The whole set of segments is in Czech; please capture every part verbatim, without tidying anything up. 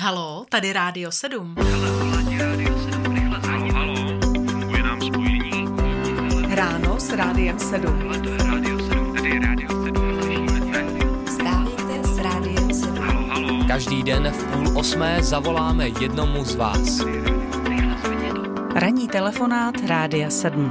Haló, tady Rádio sedm. Halo, halo, funguje nám spojení. Ráno s Rádiem sedm. To je Rádio sedm, tady je Rádio sedm, slyšíme se. Vstávejte s Rádiem sedm. Halo, halo. Každý den v půl osmé zavoláme jednomu z vás. Ranní telefonát Rádia sedm.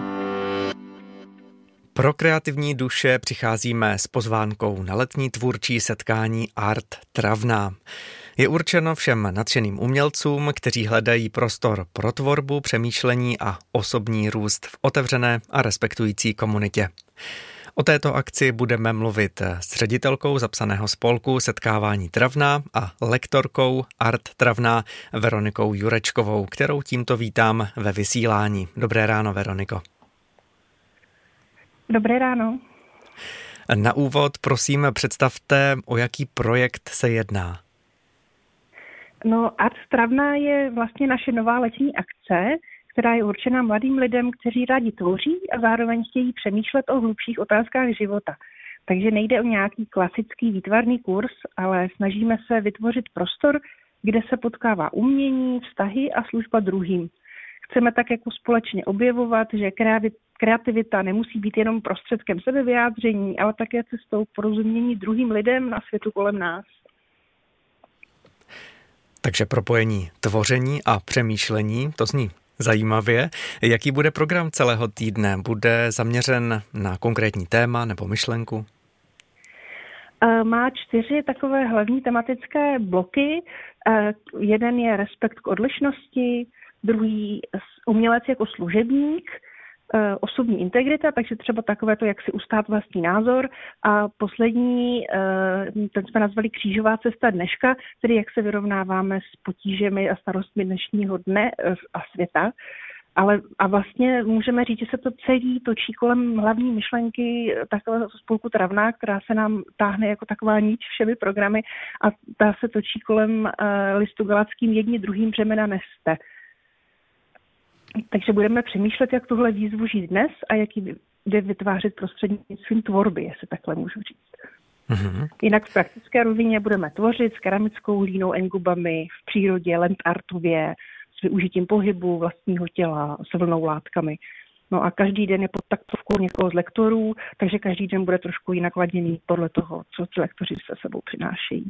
Pro kreativní duše přicházíme s pozvánkou na letní tvůrčí setkání Art Travná. Je určeno všem nadšeným umělcům, kteří hledají prostor pro tvorbu, přemýšlení a osobní růst v otevřené a respektující komunitě. O této akci budeme mluvit s ředitelkou zapsaného spolku Setkávání Travná a lektorkou Art Travná Veronikou Jurečkovou, kterou tímto vítám ve vysílání. Dobré ráno, Veroniko. Dobré ráno. Na úvod prosím představte, o jaký projekt se jedná. No, Art Travná je vlastně naše nová letní akce, která je určená mladým lidem, kteří rádi tvoří a zároveň chtějí přemýšlet o hlubších otázkách života. Takže nejde o nějaký klasický výtvarný kurz, ale snažíme se vytvořit prostor, kde se potkává umění, vztahy a služba druhým. Chceme tak jako společně objevovat, že kreativita nemusí být jenom prostředkem sebevyjádření, ale také cestou k porozumění druhým lidem na světu kolem nás. Takže propojení tvoření a přemýšlení, to zní zajímavě. Jaký bude program celého týdne? Bude zaměřen na konkrétní téma nebo myšlenku? Má čtyři takové hlavní tematické bloky. Jeden je respekt k odlišnosti, druhý umělec jako služebník, osobní integrita, takže třeba takové to, jak si ustát vlastní názor. A poslední, ten jsme nazvali Křížová cesta dneška, tedy jak se vyrovnáváme s potížemi a starostmi dnešního dne a světa. Ale a vlastně můžeme říct, že se to celý točí kolem hlavní myšlenky takového spolku Travná, která se nám táhne jako taková niť všemi programy a ta se točí kolem listu galackým jedni druhým břemena neste. Takže budeme přemýšlet, jak tuhle výzvu žít dnes a jak ji jde vytvářet prostřednictvím tvorby, jestli takhle můžu říct. Mm-hmm. Jinak v praktické rovině budeme tvořit s keramickou hlínou, engubami, v přírodě, land artově, s využitím pohybu vlastního těla, s vlnou látkami. No a každý den je pod taktovkou někoho z lektorů, takže každý den bude trošku jinak laděný podle toho, co ti lektoři se sebou přinášejí.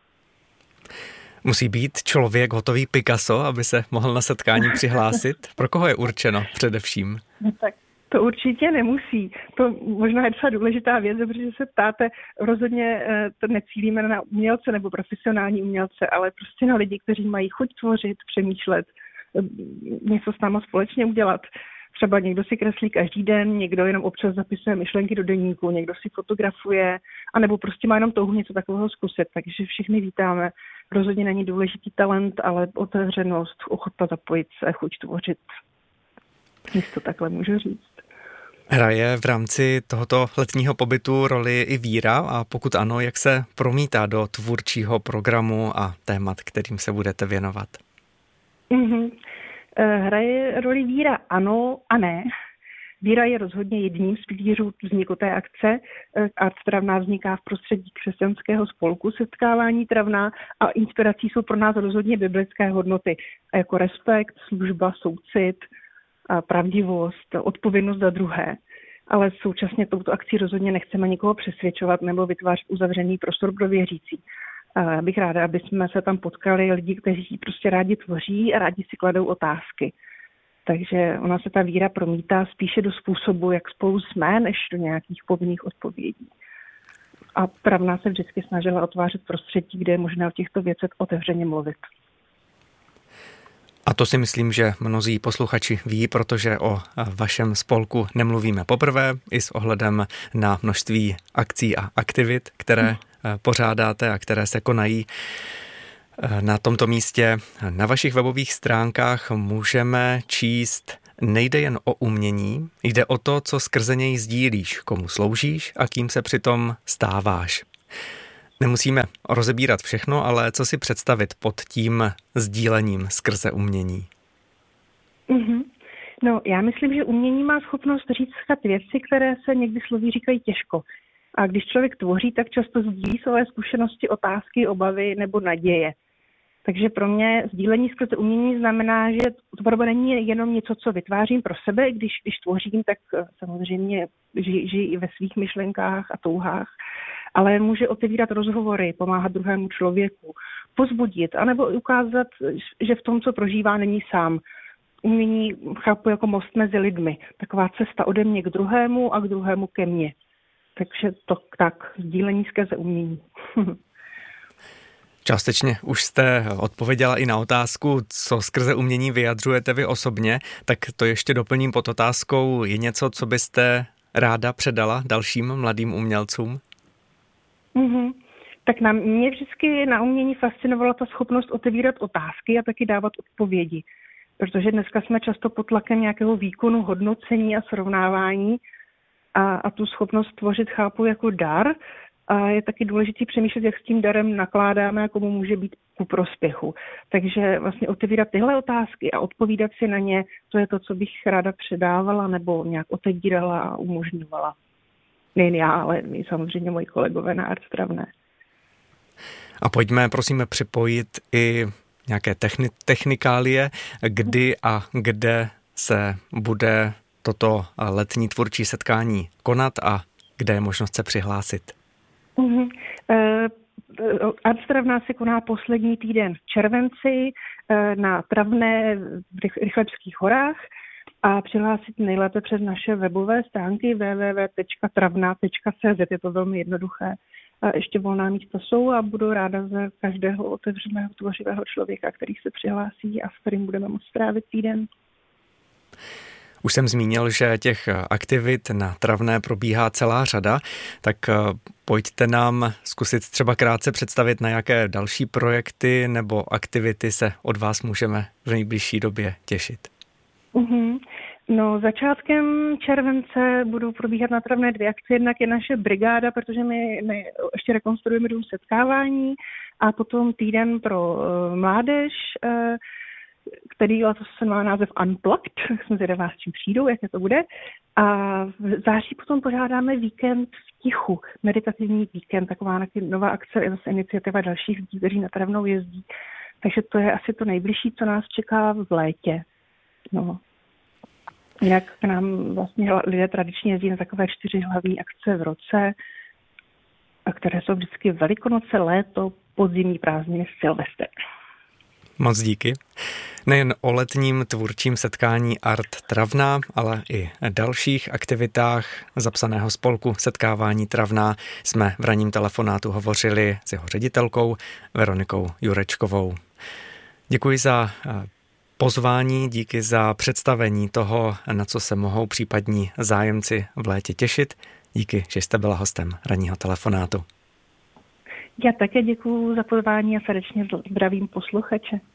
Musí být člověk hotový Picasso, aby se mohl na setkání přihlásit? Pro koho je určeno především? No tak to určitě nemusí. To možná je docela důležitá věc, protože se ptáte, rozhodně to necílíme na umělce nebo profesionální umělce, ale prostě na lidi, kteří mají chuť tvořit, přemýšlet, něco s náma společně udělat. Třeba někdo si kreslí každý den, někdo jenom občas zapisuje myšlenky do deníku, někdo si fotografuje, anebo prostě má jenom touhu něco takového zkusit. Takže všechny vítáme. Rozhodně není důležitý talent, ale otevřenost, ochota zapojit se, chuť tvořit. Jestli to takhle můžu říct. Hraje v rámci tohoto letního pobytu roli i víra a pokud ano, jak se promítá do tvůrčího programu a témat, kterým se budete věnovat? Mm-hmm. Hraje roli víra ano a ne. Víra je rozhodně jedním z pilířů vzniku té akce. Art Travná vzniká v prostředí křesťanského spolku Setkávání Travná a inspirací jsou pro nás rozhodně biblické hodnoty, jako respekt, služba, soucit, pravdivost, odpovědnost za druhé. Ale současně touto akcí rozhodně nechceme nikoho přesvědčovat nebo vytvářet uzavřený prostor pro věřící. Já bych ráda, aby jsme se tam potkali lidi, kteří prostě rádi tvoří a rádi si kladou otázky. Takže ona se ta víra promítá spíše do způsobu, jak spolu jsme, než do nějakých povinných odpovědí. A Travná se vždycky snažila otvářet prostředí, kde je možné o těchto věcech otevřeně mluvit. A to si myslím, že mnozí posluchači ví, protože o vašem spolku nemluvíme poprvé, i s ohledem na množství akcí a aktivit, které pořádáte a které se konají na tomto místě. Na vašich webových stránkách můžeme číst: nejde jen o umění, jde o to, co skrze něj sdílíš, komu sloužíš a kým se přitom stáváš. Nemusíme rozebírat všechno, ale co si představit pod tím sdílením skrze umění? Mm-hmm. No, já myslím, že umění má schopnost říct věci, které se někdy sloví říkají těžko. A když člověk tvoří, tak často sdílí své zkušenosti, otázky, obavy nebo naděje. Takže pro mě sdílení skrze umění znamená, že to tvorba není jenom něco, co vytvářím pro sebe, když, když tvořím, tak samozřejmě žiji, žiji i ve svých myšlenkách a touhách, ale může otevírat rozhovory, pomáhat druhému člověku, pozbudit, anebo ukázat, že v tom, co prožívá, není sám. Umění chápu jako most mezi lidmi, taková cesta ode mě k druhému a k druhému ke mně. Takže to tak, sdílení skrze umění. Částečně už jste odpověděla i na otázku, co skrze umění vyjadřujete vy osobně, tak to ještě doplním pod otázkou, je něco, co byste ráda předala dalším mladým umělcům? Mm-hmm. Tak na mě vždycky na umění fascinovala ta schopnost otevírat otázky a taky dávat odpovědi. Protože dneska jsme často pod tlakem nějakého výkonu, hodnocení a srovnávání a, a tu schopnost tvořit chápu jako dar a je taky důležité přemýšlet, jak s tím darem nakládáme a komu může být ku prospěchu. Takže vlastně otevírat tyhle otázky a odpovídat si na ně, to je to, co bych ráda předávala nebo nějak otevírala a umožňovala. Nejen já, ale i samozřejmě moji kolegové na Art Travné. A pojďme, prosím, připojit i nějaké techni- technikálie, kdy a kde se bude toto letní tvůrčí setkání konat a kde je možnost se přihlásit. Uh-huh. Uh, Art Travná se koná poslední týden v červenci uh, na Travné v Rychlebských horách a přihlásit nejlépe přes naše webové stránky w w w tečka travna tečka c z. Je to velmi jednoduché. A ještě volná místa jsou a budu ráda za každého otevřeného tvořivého člověka, který se přihlásí a s kterým budeme moct strávit týden. Už jsem zmínil, že těch aktivit na Travné probíhá celá řada, tak pojďte nám zkusit třeba krátce představit, na jaké další projekty nebo aktivity se od vás můžeme v nejbližší době těšit. Uh-huh. No, začátkem července budou probíhat na Travné dvě akce. Jednak je naše brigáda, protože my, my ještě rekonstruujeme dům setkávání a potom týden pro uh, mládež, uh, který letos se má název Unplugged, jsem zvědavá, s čím přijdou, jaké to bude. A v září potom pořádáme víkend v tichu, meditativní víkend, taková nová akce, je zase iniciativa dalších lidí, kteří na Travnou jezdí. Takže to je asi to nejbližší, co nás čeká v létě. No. Jinak k nám vlastně lidé tradičně jezdí na takové čtyři hlavní akce v roce, a které jsou vždycky Velikonoce, léto, podzimní prázdniny, Silvestr. Moc díky. Nejen o letním tvůrčím setkání Art Travná, ale i dalších aktivitách zapsaného spolku Setkávání Travná jsme v ranním telefonátu hovořili s jeho ředitelkou Veronikou Jurečkovou. Děkuji za pozvání, díky za představení toho, na co se mohou případní zájemci v létě těšit. Díky, že jste byla hostem ranního telefonátu. Já také děkuji za pozvání a srdečně zdravím posluchače.